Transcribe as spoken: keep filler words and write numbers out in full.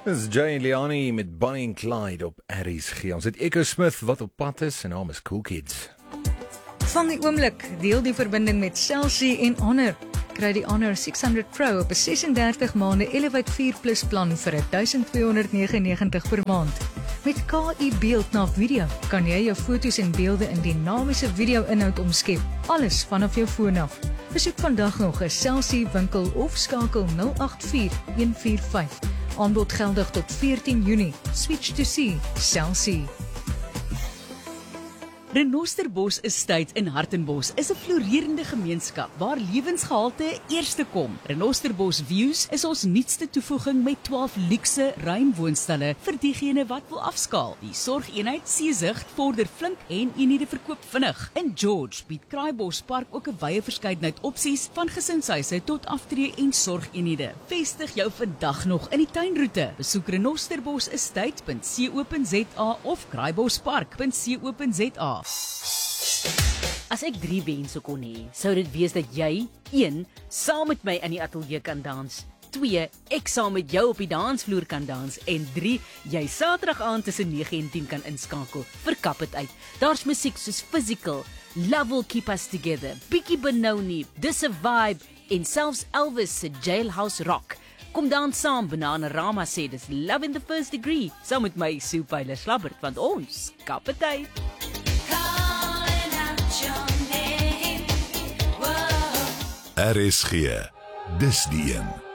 Dis Jay Leoni met Bonnie en Clyde op R S G. Ons het Echo Smith wat op pad is en naam is Cool Kids. Vang die oomblik, deel die verbinding met Cell C en Honor. Kry die Honor six hundred Pro op 'n sesendertig maande Elevate vier Plus plan vir twaalf negenennegentig per maand. Met K I beeld na video kan jy jou foto's en beelde in dinamiese video-inhoud omskep, alles vanaf jou foon af. Besoek vandag nog 'n Cell C winkel of skakel nul agt vier een vier vyf. Aanbod geldig tot veertien Junie. Switch to C, Cell C. Renosterbos Estate in Hartenbos is 'n floreerende gemeenskap waar lewensgehalte eerste kom. Renosterbos Views is ons nuutste toevoeging met twaalf luukse ruim woonstelle vir diegene wat wil afskaal. Die sorgeenheid Seezicht vorder flink en eenhede verkoop vinnig. In George bied Kraaibos Park ook 'n wye verskeidenheid opsies van gesinshuise tot aftree en sorgeenhede. Vestig jou vandag nog in die tuinroete. Besoek renosterbos estate punt co punt za of kraaibospark punt co punt za. As ek drie wense kon hê, sou dit wees dat jy, een, saam met my in die ateljee kan dans, twee, ek saam met jou op die dansvloer kan dans, en drie, jy Saterdag aand tussen nege en tien kan inskakel vir Kap het uit. Daar's musiek soos Physical, Love Will Keep Us Together, Bietjie Benoni, Dis 'n Vibe, en selfs Elvis se Jailhouse Rock. Kom dans saam, Bananarama sê dis Love in the First Degree, saam met my Sue Pyler Slabbert, want ons Kap het uit. R S G, dis die een.